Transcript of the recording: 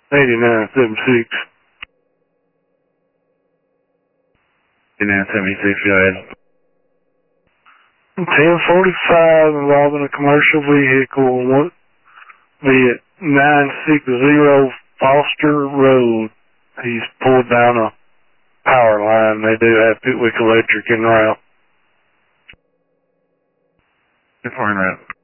8976. 8976, go ahead. 1045 involving a commercial vehicle, be at 960 Foster Road. He's pulled down a power line. They do have Pitwick Electric en route. 10-4 en route.